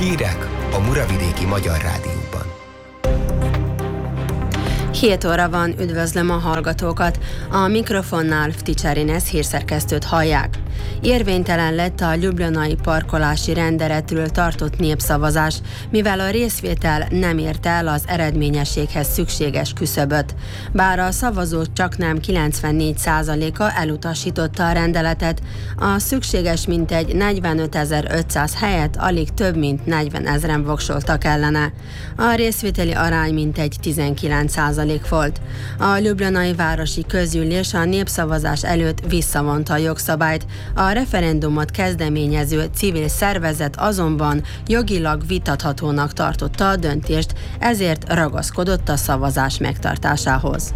Hírek a Muravidéki Magyar Rádióban. 7 óra van, üdvözlöm a hallgatókat. A mikrofonnál Vticsarines hírszerkesztőt hallják. Érvénytelen lett a ljubljanai parkolási rendeletről tartott népszavazás, mivel a részvétel nem ért el az eredményességhez szükséges küszöböt. Bár a szavazók csaknem 94%-a elutasította a rendeletet, a szükséges mintegy 45.500 helyett alig több mint 40 000 voksoltak ellene. A részvételi arány mintegy 19% volt. A ljubljanai városi közgyűlés a népszavazás előtt visszavonta a jogszabályt, a referendumot kezdeményező civil szervezet azonban jogilag vitathatónak tartotta a döntést, ezért ragaszkodott a szavazás megtartásához.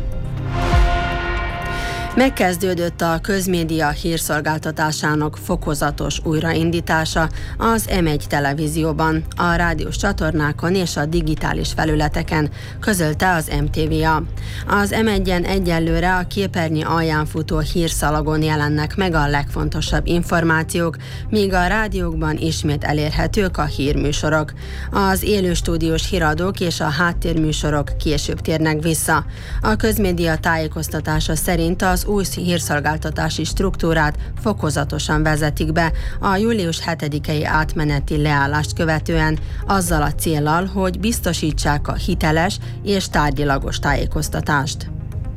Megkezdődött a közmédia hírszolgáltatásának fokozatos újraindítása az M1 televízióban, a rádiós csatornákon és a digitális felületeken, közölte az MTVA. Az M1-en egyelőre a képernyő alján futó hírszalagon jelennek meg a legfontosabb információk, míg a rádiókban ismét elérhetők a hírműsorok. Az élő stúdiós híradók és a háttérműsorok később térnek vissza. A közmédia tájékoztatása szerint az új hírszolgáltatási struktúrát fokozatosan vezetik be a július 7-i átmeneti leállást követően, azzal a céllal, hogy biztosítsák a hiteles és tárgyilagos tájékoztatást.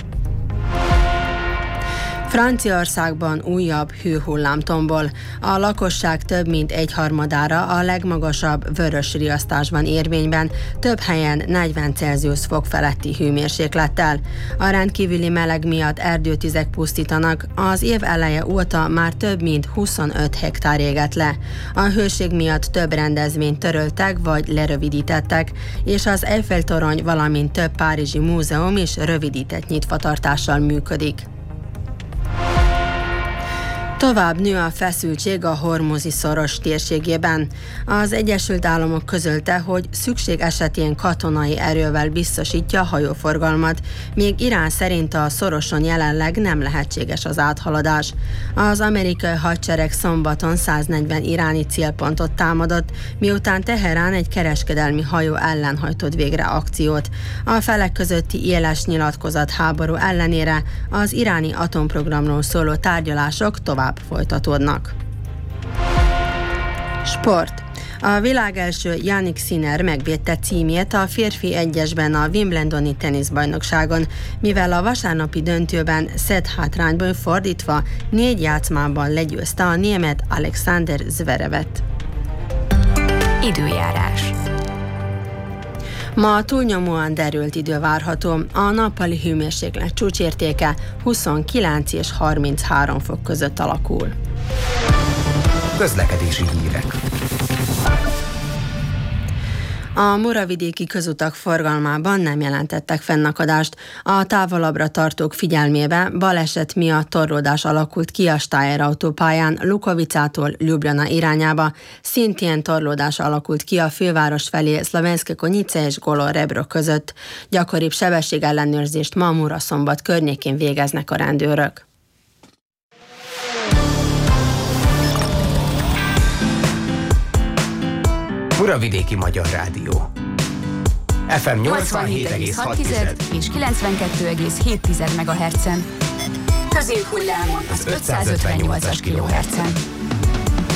Franciaországban újabb hőhullám tombol. A lakosság több mint 1/3 a legmagasabb vörös riasztásban érvényben, több helyen 40 Celsius fok feletti hőmérséklettel. A rendkívüli meleg miatt erdőtüzek pusztítanak, az év eleje óta már több mint 25 hektár égett le. A hőség miatt több rendezvényt töröltek vagy lerövidítettek, és az Eiffel-torony, valamint több párizsi múzeum is rövidített nyitvatartással működik. Tovább nő a feszültség a Hormuzi-szoros térségében. Az Egyesült Államok közölte, hogy szükség esetén katonai erővel biztosítja a hajóforgalmat, míg Irán szerint a szoroson jelenleg nem lehetséges az áthaladás. Az amerikai hadsereg szombaton 140 iráni célpontot támadott, miután Teherán egy kereskedelmi hajó ellen hajtott végre akciót. A felek közötti éles nyilatkozat háború ellenére az iráni atomprogramról szóló tárgyalások tovább folytatódnak. Sport. A világ első Jannik Sinner megvédte címét a férfi egyesben a Wimbledoni teniszbajnokságon, mivel a vasárnapi döntőben szetthátrányból fordítva 4 játszmában legyőzte a német Alexander Zverevet. Időjárás. Ma túlnyomóan derült idő várható, a nappali hőmérséklet csúcsértéke 29 és 33 fok között alakul. Közlekedési hírek. A muravidéki közutak forgalmában nem jelentettek fennakadást. A távolabbra tartók figyelmébe baleset miatt torlódás alakult ki a Steyr autópályán Lukovicától Ljubljana irányába. Szintén torlódás alakult ki a főváros felé Szlovenske Konjice és Golo-Rebro között. Gyakoribb sebességellenőrzést ma Muraszombat környékén végeznek a rendőrök. Muravidéki Magyar Rádió. FM 87,6 és 92,7 MHz-en. Középhullám az 558-as kHz-en.